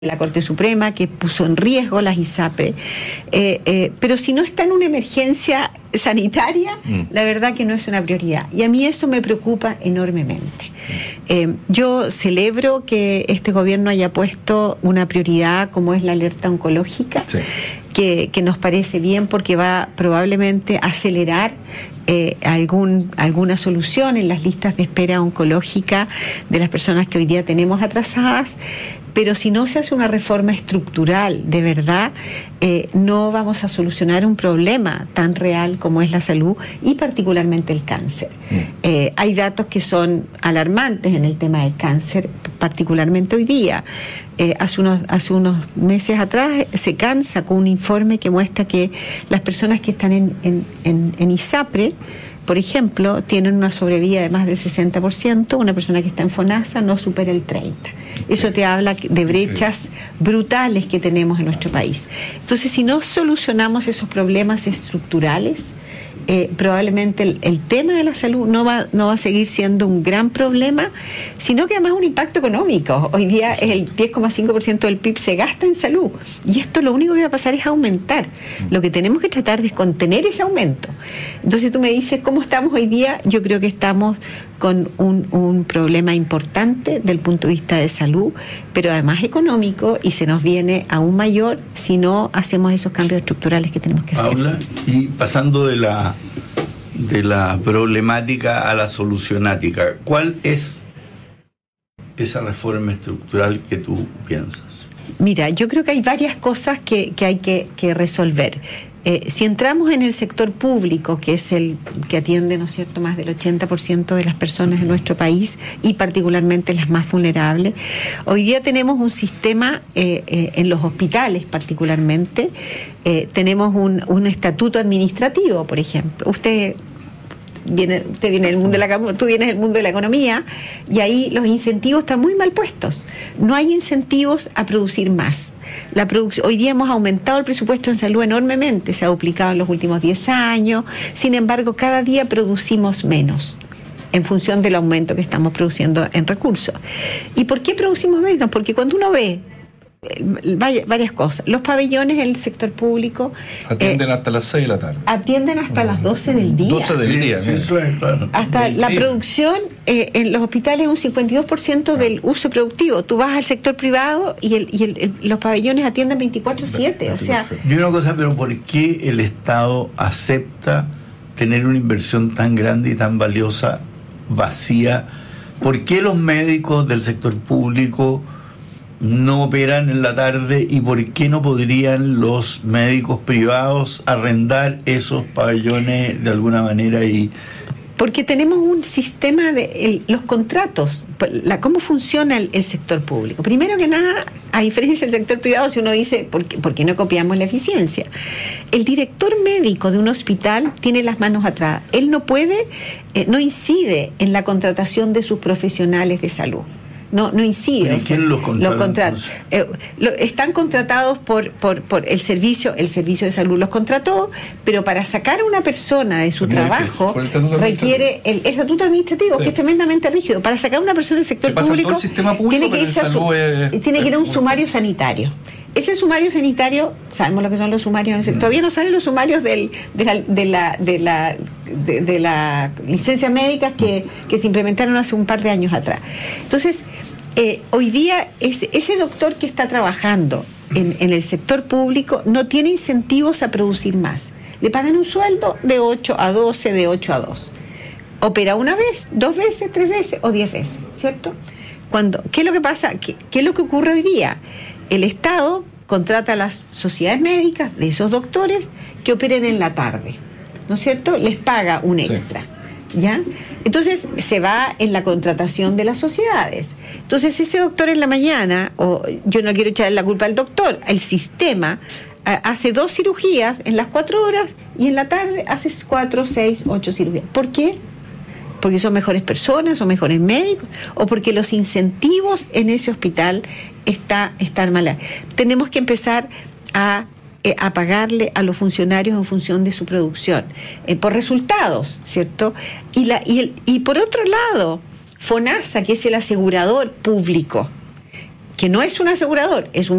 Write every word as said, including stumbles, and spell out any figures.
la Corte Suprema, que puso en riesgo las ISAPRE, eh, eh, pero si no está en una emergencia sanitaria, mm. la verdad que no es una prioridad. Y a mí eso me preocupa enormemente. Eh, yo celebro que este gobierno haya puesto una prioridad como es la alerta oncológica, sí. que, que nos parece bien porque va probablemente a acelerar Eh, algún, alguna solución en las listas de espera oncológica de las personas que hoy día tenemos atrasadas, pero si no se hace una reforma estructural de verdad, eh, no vamos a solucionar un problema tan real como es la salud y particularmente el cáncer. Mm. Eh, hay datos que son alarmantes en el tema del cáncer, particularmente hoy día. Eh, hace, unos, hace unos meses atrás se can sacó un informe que muestra que las personas que están en, en, en, en ISAPRE, por ejemplo, tienen una sobrevida de más del sesenta por ciento, una persona que está en FONASA no supera el treinta por ciento. Eso te habla de brechas brutales que tenemos en nuestro país. Entonces, si no solucionamos esos problemas estructurales, Eh, probablemente el, el tema de la salud no va, no va a seguir siendo un gran problema, sino que además un impacto económico. Hoy día es el diez coma cinco por ciento del P I B se gasta en salud y esto lo único que va a pasar es aumentar. Lo que tenemos que tratar de es contener ese aumento. Entonces tú me dices, ¿cómo estamos hoy día? Yo creo que estamos con un, un problema importante del punto de vista de salud, pero además económico, y se nos viene aún mayor si no hacemos esos cambios estructurales que tenemos que hacer. Paula, y pasando de la de la problemática a la solucionática, ¿cuál es esa reforma estructural que tú piensas? Mira, yo creo que hay varias cosas que, que hay que, que resolver. Eh, si entramos en el sector público, que es el que atiende, ¿no es cierto?, más del ochenta por ciento de las personas en nuestro país y particularmente las más vulnerables, hoy día tenemos un sistema eh, eh, en los hospitales particularmente, eh, tenemos un, un estatuto administrativo, por ejemplo. Usted viene, usted viene del mundo de la, tú vienes del mundo de la economía y ahí los incentivos están muy mal puestos. No hay incentivos a producir más. La produc- hoy día hemos aumentado el presupuesto en salud enormemente, se ha duplicado en los últimos diez años, sin embargo cada día producimos menos en función del aumento que estamos produciendo en recursos. ¿Y por qué producimos menos? Porque cuando uno ve varias cosas. Los pabellones en el sector público atienden eh, hasta las seis de la tarde. Atienden hasta las doce del día. doce del día. Sí, eso es, claro. Hasta la producción eh, en los hospitales es un cincuenta y dos por ciento del uso productivo. Tú vas al sector privado y, el, y el, el, los pabellones atienden veinticuatro siete. O sea, y una cosa, pero ¿por qué el Estado acepta tener una inversión tan grande y tan valiosa vacía? ¿Por qué los médicos del sector público no operan en la tarde y por qué no podrían los médicos privados arrendar esos pabellones de alguna manera? Y porque tenemos un sistema de el, los contratos, la, cómo funciona el, el sector público. Primero que nada, a diferencia del sector privado, si uno dice, ¿por qué, ¿por qué no copiamos la eficiencia? El director médico de un hospital tiene las manos atrás. Él no puede, eh, no incide en la contratación de sus profesionales de salud. No, no incide. ¿Y quién los contrata? Los contrata. Eh, lo, están contratados por, por, por el servicio, el servicio de salud los contrató, pero para sacar a una persona de su trabajo el requiere el estatuto administrativo, sí, que es tremendamente rígido. Para sacar a una persona del sector público, público, tiene que irse a su, es, tiene que ir a un sumario sanitario. Ese sumario sanitario, sabemos lo que son los sumarios en el sector. Todavía no salen los sumarios del, de la, de la, de la, de, de la licencia médica que, que se implementaron hace un par de años atrás. Entonces, eh, hoy día ese, ese doctor que está trabajando en, en el sector público no tiene incentivos a producir más. Le pagan un sueldo de ocho a doce, de ocho a dos. Opera una vez, dos veces, tres veces o diez veces, ¿cierto? Cuando, ¿qué es lo que pasa? ¿Qué, qué es lo que ocurre hoy día? El Estado contrata a las sociedades médicas de esos doctores que operen en la tarde, ¿no es cierto? Les paga un extra, sí. ¿Ya? Entonces se va en la contratación de las sociedades. Entonces ese doctor en la mañana, o yo no quiero echarle la culpa al doctor, el sistema hace dos cirugías en las cuatro horas y en la tarde hace cuatro, seis, ocho cirugías. ¿Por qué? Porque son mejores personas, son mejores médicos, o porque los incentivos en ese hospital está, están mal. Tenemos que empezar a, eh, a pagarle a los funcionarios en función de su producción, eh, por resultados, ¿cierto? Y, la, y, el, y por otro lado, FONASA, que es el asegurador público, que no es un asegurador, es un